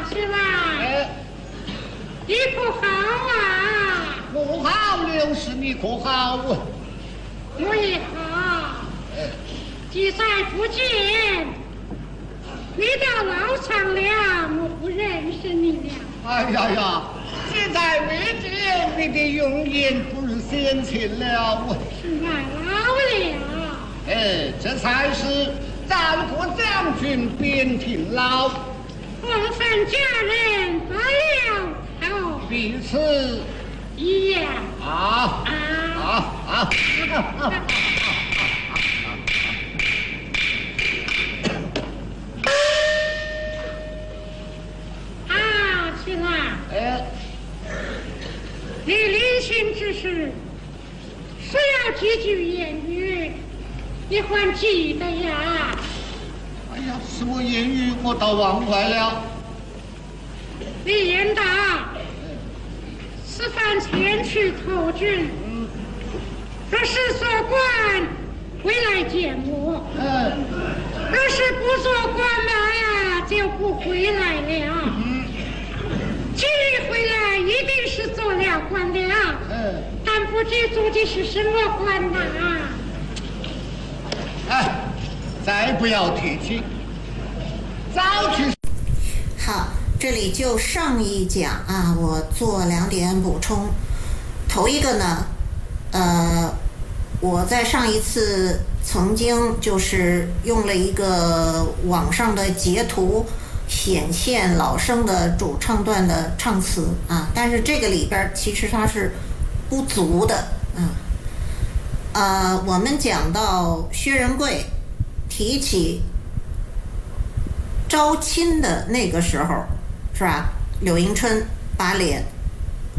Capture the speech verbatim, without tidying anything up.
是吧？ 哎， 你可好啊？ 我好，刘氏你可好？ 我也好。 哎， 既在不见，你到老场了，我不认识你了。 哎呀呀，既在未见，你的容颜不如先前了。 是俺老了。 哎，这才是战国将军边庭老。 我分家人不了头， 彼此一样啊啊啊啊！ 啊，去了。 哎， 你临行之时，说要几句言语，你还记得呀？ 哎呀，什么言语我倒忘怀了。 李延达，此番前去投军，若是做官，回来见我； 哎， 若是不做官了呀，就不回来了。今日回来一定是做了官了， 哎， 但不知做的是什么官呐？ 哎，再不要提起，早去。 好，这里就上一讲啊，我做两点补充。头一个呢，呃，我在上一次曾经就是用了一个网上的截图，显现老生的主唱段的唱词啊，但是这个里边其实它是不足的啊。呃，我们讲到薛仁贵提起招亲的那个时候，是吧？柳迎春把脸